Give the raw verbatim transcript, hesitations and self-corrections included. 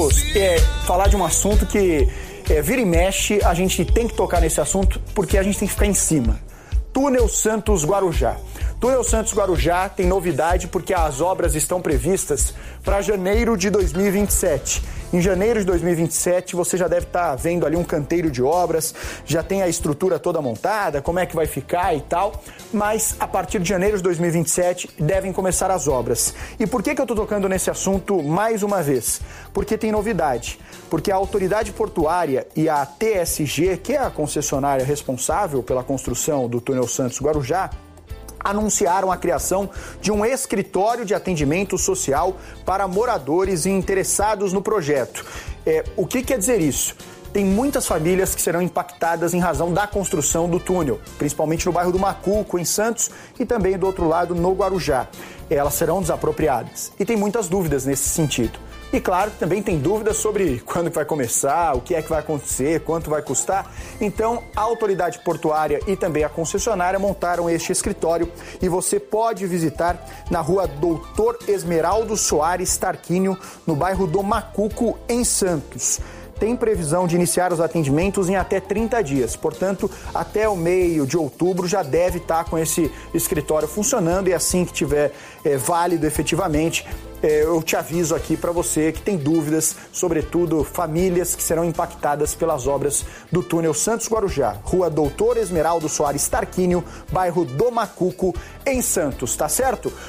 vamos é, falar de um assunto que é, vira e mexe, a gente tem que tocar nesse assunto porque a gente tem que ficar em cima. Túnel Santos Guarujá. Túnel Santos Guarujá tem novidade porque as obras estão previstas para janeiro de dois mil e vinte e sete. Em janeiro de dois mil e vinte e sete, você já deve estar vendo ali um canteiro de obras, já tem a estrutura toda montada, como é que vai ficar e tal, mas a partir de janeiro de dois mil e vinte e sete devem começar as obras. E por que que eu estou tocando nesse assunto mais uma vez? Porque tem novidade, porque a Autoridade Portuária e a T S G, que é a concessionária responsável pela construção do Túnel Santos Guarujá, anunciaram a criação de um escritório de atendimento social para moradores e interessados no projeto. É, o que quer dizer isso? Tem muitas famílias que serão impactadas em razão da construção do túnel, principalmente no bairro do Macuco, em Santos, e também do outro lado, no Guarujá. Elas serão desapropriadas. E tem muitas dúvidas nesse sentido. E claro, também tem dúvidas sobre quando que vai começar, o que é que vai acontecer, quanto vai custar. Então, a Autoridade Portuária e também a concessionária montaram este escritório e você pode visitar na rua Doutor Esmeraldo Soares Tarquínio, no bairro do Macuco, em Santos. Tem previsão de iniciar os atendimentos em até trinta dias. Portanto, até o meio de outubro já deve estar com esse escritório funcionando e assim que tiver é, válido efetivamente, é, eu te aviso aqui para você que tem dúvidas, sobretudo famílias que serão impactadas pelas obras do Túnel Santos Guarujá, rua Doutor Esmeraldo Soares Tarquínio, bairro do Macuco, em Santos, tá certo?